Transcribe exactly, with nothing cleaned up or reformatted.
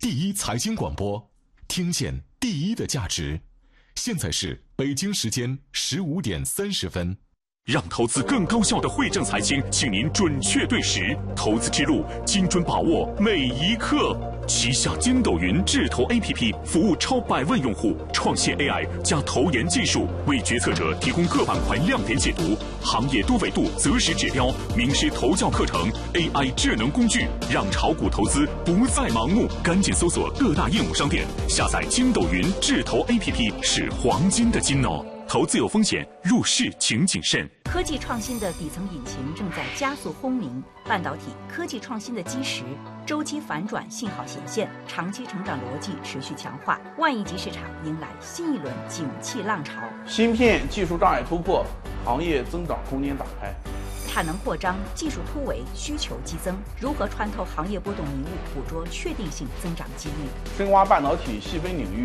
第一财经广播，听见第一的价值。现在是北京时间十五点三十分。 让投资更高效的惠正财经，请您准确对时，投资之路精准把握每一刻。旗下筋斗云智投 A P P 服务超百万用户，创新 A I 加投研技术，为决策者提供各板块亮点解读、行业多维度择时指标、名师投教课程、A I 智能工具，让炒股投资不再盲目。赶紧搜索各大应用商店，下载筋斗云智投 A P P 是黄金的金哦。投资有风险，入市请谨慎。 科技创新的底层引擎正在加速轰鸣，半导体科技创新的基石周期反转信号显现，长期成长逻辑持续强化，万亿级市场迎来新一轮景气浪潮。 芯片技术障碍突破，行业增长空间打开。 产能扩张，技术突围，需求激增，如何穿透行业波动迷雾，捕捉确定性增长机遇？ 深挖半导体细分领域